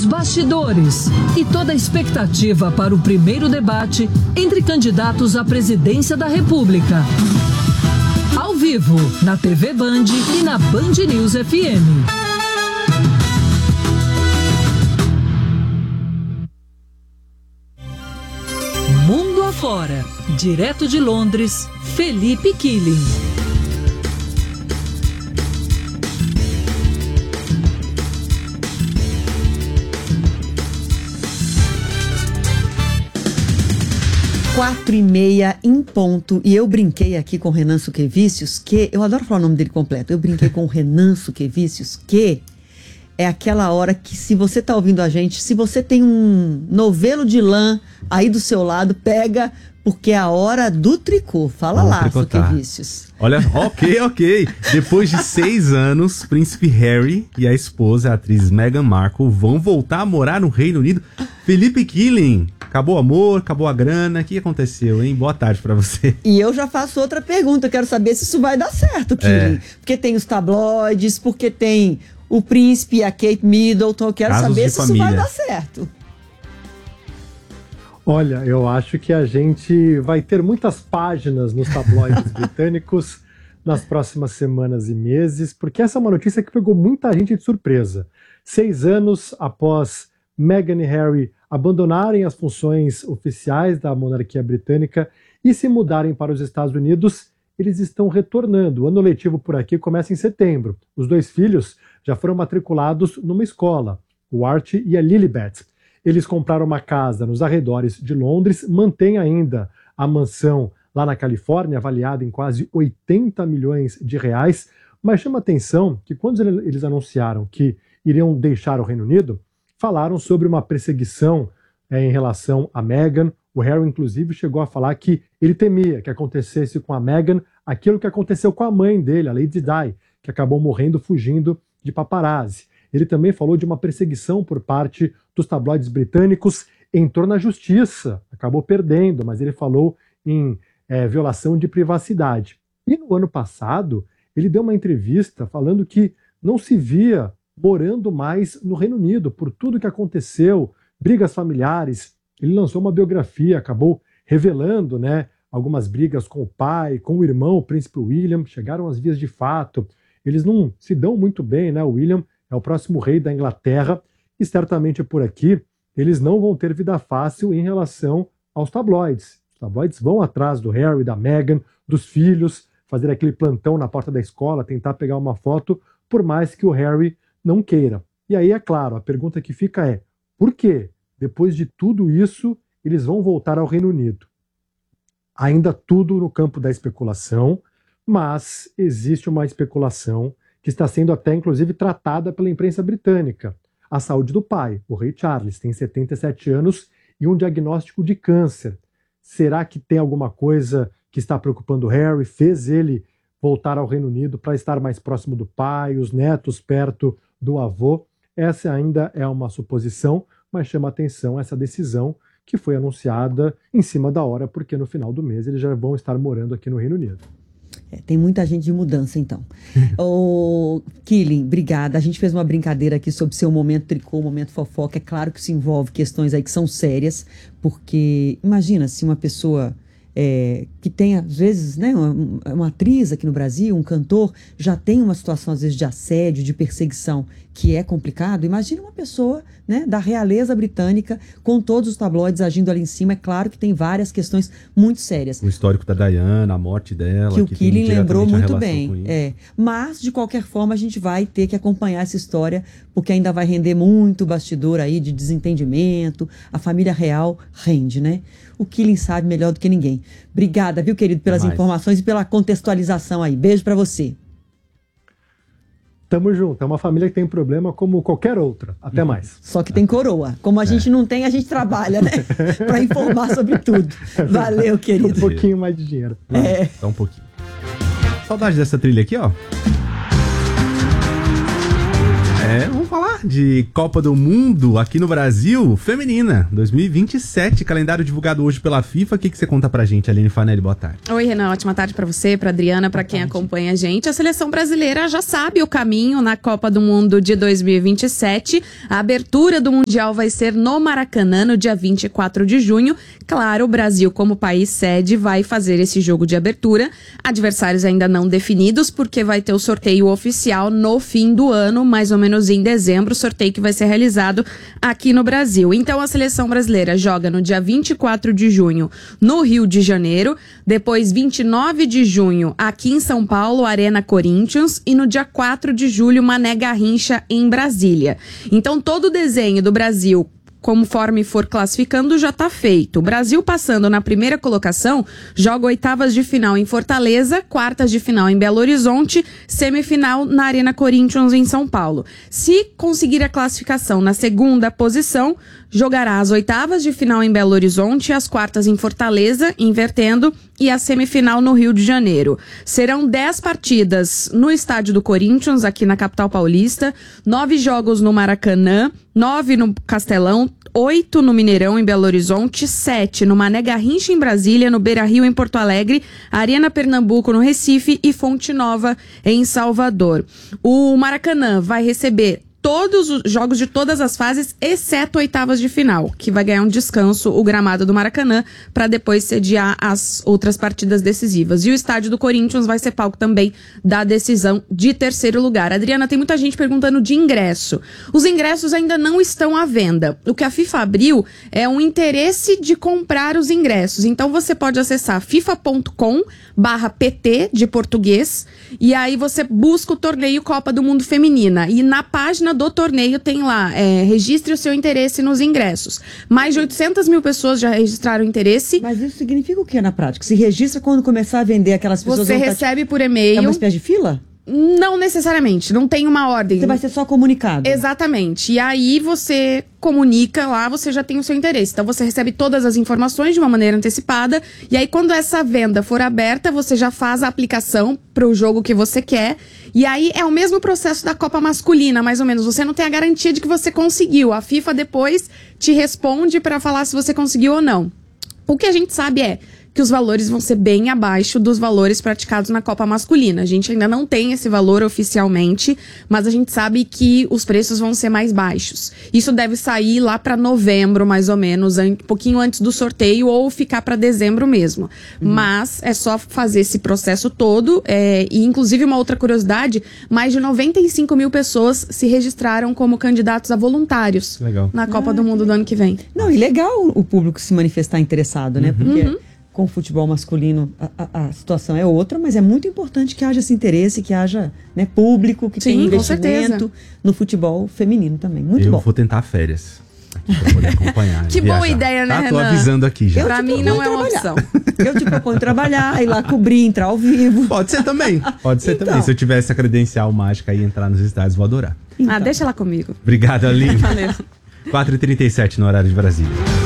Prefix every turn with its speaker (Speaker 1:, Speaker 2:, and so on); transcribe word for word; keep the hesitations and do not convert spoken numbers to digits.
Speaker 1: Os bastidores e toda a expectativa para o primeiro debate entre candidatos à presidência da República. Ao vivo, na T V Band e na Band News F M. Mundo afora, direto de Londres, Felipe Killing.
Speaker 2: Quatro e meia em ponto, e eu brinquei aqui com o Renan Suquevicius, que, eu adoro falar o nome dele completo, eu brinquei com o Renan Suquevicius, que é aquela hora que, se você tá ouvindo a gente, se você tem um novelo de lã aí do seu lado, pega, porque é a hora do tricô. Fala
Speaker 3: Vamos
Speaker 2: lá,
Speaker 3: tricotar.
Speaker 2: Suquevicius.
Speaker 3: Olha, ok, ok. Depois de seis anos, Príncipe Harry e a esposa, a atriz Meghan Markle, vão voltar a morar no Reino Unido. Felipe Killing, acabou o amor, acabou a grana, o que aconteceu, hein? Boa tarde pra você.
Speaker 2: E eu já faço outra pergunta, eu quero saber se isso vai dar certo, Killing. É. Porque tem os tabloides, porque tem o príncipe e a Kate Middleton, eu quero
Speaker 3: Casos
Speaker 2: saber
Speaker 3: de
Speaker 2: se
Speaker 3: família.
Speaker 2: isso vai dar certo.
Speaker 4: Olha, eu acho que a gente vai ter muitas páginas nos tabloides britânicos nas próximas semanas e meses, porque essa é uma notícia que pegou muita gente de surpresa. Seis anos após Meghan e Harry abandonarem as funções oficiais da monarquia britânica e se mudarem para os Estados Unidos, eles estão retornando. O ano letivo por aqui começa em setembro. Os dois filhos já foram matriculados numa escola, o Archie e a Lilibet. Eles compraram uma casa nos arredores de Londres, mantêm ainda a mansão lá na Califórnia, avaliada em quase oitenta milhões de reais, mas chama atenção que quando eles anunciaram que iriam deixar o Reino Unido, falaram sobre uma perseguição é, em relação a Meghan. O Harry, inclusive, chegou a falar que ele temia que acontecesse com a Meghan aquilo que aconteceu com a mãe dele, a Lady Di, que acabou morrendo fugindo de paparazzi. Ele também falou de uma perseguição por parte dos tabloides britânicos, entrou na justiça, acabou perdendo, mas ele falou em é, violação de privacidade. E no ano passado, ele deu uma entrevista falando que não se via morando mais no Reino Unido, por tudo que aconteceu, brigas familiares. Ele lançou uma biografia, acabou revelando, né, algumas brigas com o pai, com o irmão, o príncipe William, chegaram às vias de fato. Eles não se dão muito bem, né? O William é o próximo rei da Inglaterra e certamente por aqui eles não vão ter vida fácil em relação aos tabloides. Os tabloides vão atrás do Harry, da Meghan, dos filhos, fazer aquele plantão na porta da escola, tentar pegar uma foto, por mais que o Harry não queira. E aí, é claro, a pergunta que fica é, por quê? Depois de tudo isso, eles vão voltar ao Reino Unido. Ainda tudo no campo da especulação, mas existe uma especulação que está sendo até, inclusive, tratada pela imprensa britânica. A saúde do pai, o rei Charles, tem setenta e sete anos e um diagnóstico de câncer. Será que tem alguma coisa que está preocupando o Harry? Fez ele voltar ao Reino Unido para estar mais próximo do pai, os netos perto do avô? Essa ainda é uma suposição, mas chama atenção essa decisão que foi anunciada em cima da hora, porque no final do mês eles já vão estar morando aqui no Reino Unido.
Speaker 2: É, tem muita gente de mudança, então. Ô, Killing, obrigada. A gente fez uma brincadeira aqui sobre seu momento tricô, momento fofoca. É claro que isso envolve questões aí que são sérias, porque imagina se uma pessoa é, que tem, às vezes, né, uma, uma atriz aqui no Brasil, um cantor, já tem uma situação, às vezes, de assédio, de perseguição, que é complicado. Imagina uma pessoa, né, da realeza britânica, com todos os tabloides agindo ali em cima. É claro que tem várias questões muito sérias.
Speaker 3: O histórico da Diana, a morte dela.
Speaker 2: Que o
Speaker 3: que
Speaker 2: Killing lembrou muito bem.
Speaker 3: Com isso.
Speaker 2: É. Mas, de qualquer forma, a gente vai ter que acompanhar essa história, porque ainda vai render muito bastidor aí de desentendimento. A família real rende, né? O Killing sabe melhor do que ninguém. Obrigada, viu, querido, pelas
Speaker 3: Demais.
Speaker 2: informações e pela contextualização aí. Beijo pra você.
Speaker 4: Tamo junto. É uma família que tem problema como qualquer outra. Até
Speaker 3: Uhum.
Speaker 4: mais.
Speaker 2: Só que tem coroa. Como a é. gente não tem, a gente trabalha, né? Pra informar sobre tudo. Valeu, querido.
Speaker 4: Um pouquinho mais de dinheiro.
Speaker 2: É.
Speaker 3: Só um pouquinho. Saudade dessa trilha aqui, ó. É, vamos falar de Copa do Mundo aqui no Brasil, feminina, dois mil e vinte e sete, calendário divulgado hoje pela FIFA. O que, que você conta pra gente, Aline Fanelli? Boa tarde.
Speaker 5: Oi, Renan, ótima tarde pra você, pra Adriana, pra quem acompanha a gente. A seleção brasileira já sabe o caminho na Copa do Mundo de dois mil e vinte e sete. A abertura do Mundial vai ser no Maracanã, no dia vinte e quatro de junho. Claro, o Brasil, como país sede, vai fazer esse jogo de abertura. Adversários ainda não definidos, porque vai ter o sorteio oficial no fim do ano, mais ou menos em dezembro, sorteio que vai ser realizado aqui no Brasil. Então, a seleção brasileira joga no dia vinte e quatro de junho no Rio de Janeiro, depois vinte e nove de junho aqui em São Paulo, Arena Corinthians, e no dia quatro de julho, Mané Garrincha em Brasília. Então, todo o desenho do Brasil, conforme for classificando, já está feito. O Brasil, passando na primeira colocação, joga oitavas de final em Fortaleza, quartas de final em Belo Horizonte, semifinal na Arena Corinthians em São Paulo. Se conseguir a classificação na segunda posição, jogará as oitavas de final em Belo Horizonte, as quartas em Fortaleza, invertendo, e a semifinal no Rio de Janeiro. Serão dez partidas no estádio do Corinthians, aqui na capital paulista, nove jogos no Maracanã, nove no Castelão, oito no Mineirão, em Belo Horizonte, sete no Mané Garrincha, em Brasília, no Beira-Rio, em Porto Alegre, Arena Pernambuco, no Recife, e Fonte Nova, em Salvador. O Maracanã vai receber todos os jogos de todas as fases, exceto oitavas de final, que vai ganhar um descanso, o gramado do Maracanã, para depois sediar as outras partidas decisivas. E o estádio do Corinthians vai ser palco também da decisão de terceiro lugar. Adriana, tem muita gente perguntando de ingresso. Os ingressos ainda não estão à venda. O que a FIFA abriu é um interesse de comprar os ingressos. Então você pode acessar fifa ponto com barra P T de português, e aí você busca o torneio Copa do Mundo Feminina. E na página do torneio tem lá, é, registre o seu interesse nos ingressos. Mais de oitocentas mil pessoas já registraram interesse.
Speaker 2: Mas isso significa o que na prática? Se registra quando começar a vender, aquelas pessoas...
Speaker 5: Você recebe tá... por e-mail.
Speaker 2: É uma espécie de fila?
Speaker 5: Não necessariamente, não tem uma ordem.
Speaker 2: Você vai ser só comunicado.
Speaker 5: Exatamente. E aí você comunica lá, você já tem o seu interesse. Então você recebe todas as informações de uma maneira antecipada. E aí quando essa venda for aberta, você já faz a aplicação para o jogo que você quer. E aí é o mesmo processo da Copa masculina, mais ou menos. Você não tem a garantia de que você conseguiu. A FIFA depois te responde para falar se você conseguiu ou não. O que a gente sabe é que os valores vão ser bem abaixo dos valores praticados na Copa masculina. A gente ainda não tem esse valor oficialmente, mas a gente sabe que os preços vão ser mais baixos. Isso deve sair lá para novembro, mais ou menos, um pouquinho antes do sorteio, ou ficar para dezembro mesmo. Uhum. Mas é só fazer esse processo todo. É, e, inclusive, uma outra curiosidade, mais de noventa e cinco mil pessoas se registraram como candidatos a voluntários
Speaker 3: legal.
Speaker 5: na Copa
Speaker 2: ah,
Speaker 5: do Mundo do ano que vem.
Speaker 2: Não, e legal o público se manifestar interessado, né?
Speaker 3: Uhum.
Speaker 2: Porque...
Speaker 5: Uhum.
Speaker 2: Com o futebol masculino, a, a, a situação é outra, mas é muito importante que haja esse interesse, que haja, né, público, que tenha investimento no futebol feminino também. Muito
Speaker 3: eu
Speaker 2: bom.
Speaker 3: Eu vou tentar férias aqui pra poder acompanhar.
Speaker 5: Que boa ideia, né,
Speaker 3: tá,
Speaker 5: Renan?
Speaker 3: tô avisando aqui já.
Speaker 5: Eu pra mim não é uma opção.
Speaker 2: Eu te proponho trabalhar, ir lá cobrir, entrar ao vivo.
Speaker 3: Pode ser também. Pode ser
Speaker 2: Então.
Speaker 3: também. Se eu tivesse a credencial mágica e entrar nos estádios, vou adorar.
Speaker 2: Então.
Speaker 5: Ah, deixa lá comigo.
Speaker 3: Obrigado, Aline.
Speaker 5: Valeu.
Speaker 3: quatro e trinta e sete no horário de Brasília.